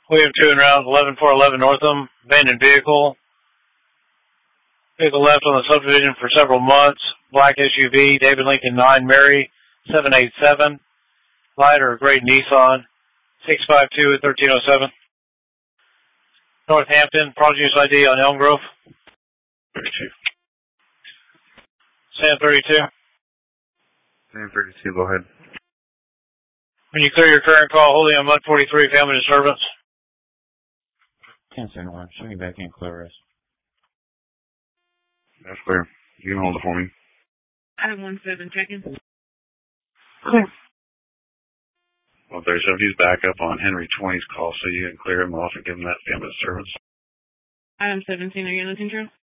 William 2 en route, 11411 Northam, abandoned vehicle. Vehicle left on the subdivision for several months. Black SUV, David Lincoln 9 Mary, 787. Light or gray Nissan, 652 at 1307. Northampton, fraud use ID on Elm Grove. 32. Sam 32. Sam 32, go ahead. When you clear your current call, holding on Mud 43, family disturbance. 10-1, show me back in, clear rest. That's clear. You can hold it for me. Adam 17, checking. Clear. Well, 37, he's back up on Henry 20's call, so you can clear him off and give him that family disturbance. Adam 17, are you on the intro?